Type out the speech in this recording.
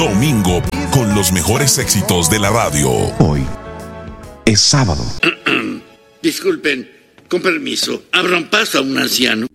domingo con los mejores éxitos de la radio. Hoy es sábado. Disculpen, con permiso, abran paso a un anciano.